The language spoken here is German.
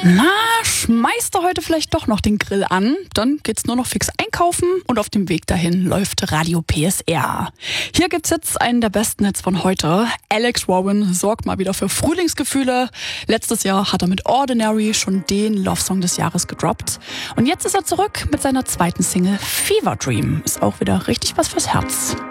Na, schmeißt du heute vielleicht doch noch den Grill an? Dann geht's nur noch fix einkaufen und auf dem Weg dahin läuft Radio PSR. Hier gibt's jetzt einen der besten Hits von heute. Alex Warren sorgt mal wieder für Frühlingsgefühle. Letztes Jahr hat er mit Ordinary schon den Love-Song des Jahres gedroppt. Und jetzt ist er zurück mit seiner zweiten Single Fever Dream. Ist auch wieder richtig was fürs Herz.